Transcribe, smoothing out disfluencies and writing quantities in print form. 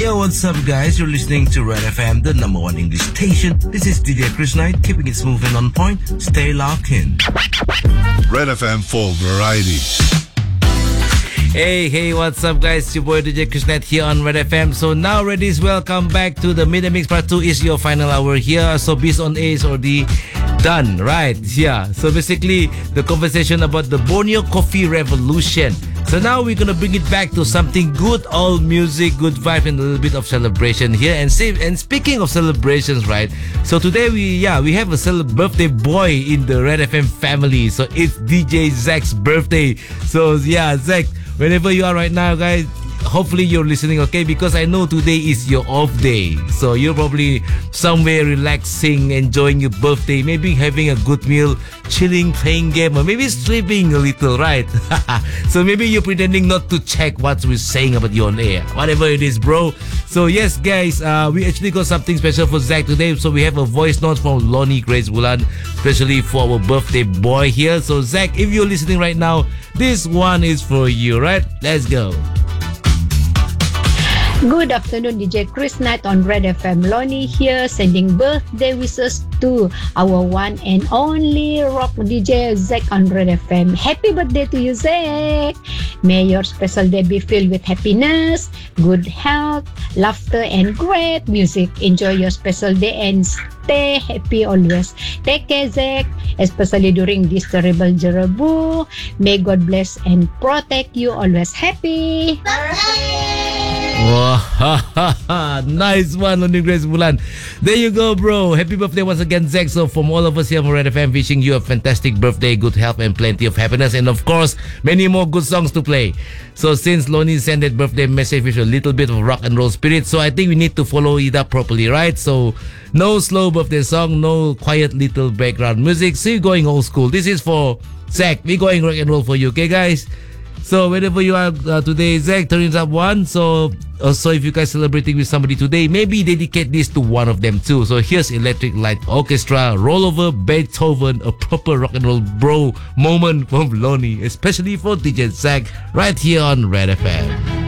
Yo, what's up, guys? You're listening to Red FM, the number one English station. This is DJ Chris Knight, keeping it smooth and on point. Stay locked in. Red FM for variety. Hey, what's up, guys? It's your boy DJ Chris Knight here on Red FM. So now, ladies, welcome back to the Midday Mix Part 2 is your final hour here. So Beast on A is already done, right? Yeah. So basically, the conversation about the Borneo Coffee Revolution. So now we're gonna bring it back to something good, all music, good vibe, and a little bit of celebration here. And speaking of celebrations, right? So today we have a birthday boy in the Red FM family. So it's DJ Zach's birthday. So yeah, Zach, whenever you are right now, guys, hopefully you're listening, okay? Because I know today is your off day. So you're probably somewhere relaxing, enjoying your birthday, maybe having a good meal, chilling, playing game, or maybe sleeping a little, right? So maybe you're pretending not to check what we're saying about you on air. Whatever it is, bro. So yes, guys, we actually got something special for Zach today. So we have a voice note from Lonnie Grace Wulan, especially for our birthday boy here. So Zach, if you're listening right now, this one is for you, right? Let's go. Good afternoon, DJ Chris Knight on Red FM. Lonnie here, sending birthday wishes to our one and only rock DJ Zach on Red FM. Happy birthday to you, Zach! May your special day be filled with happiness, good health, laughter, and great music. Enjoy your special day and stay happy always. Take care, Zach, especially during this terrible Jerebu. May God bless and protect you always. Happy Wow, nice one, Lonnie Grace Bulan. There you go, bro. Happy birthday once again, Zach. So from all of us here from Red FM, wishing you a fantastic birthday, good health, and plenty of happiness, and of course, many more good songs to play. So since Lonnie sent that birthday message with a little bit of rock and roll spirit, so I think we need to follow it up properly, right? So no slow birthday song, no quiet little background music. So you're going old school. This is for Zach. We're going rock and roll for you, okay, guys? So wherever you are today, Zach, turns up one. So also if you guys celebrating with somebody today, maybe dedicate this to one of them too. So here's Electric Light Orchestra, Rollover Beethoven, a proper rock and roll bro moment from Lonnie, especially for DJ Zach, right here on Red FM.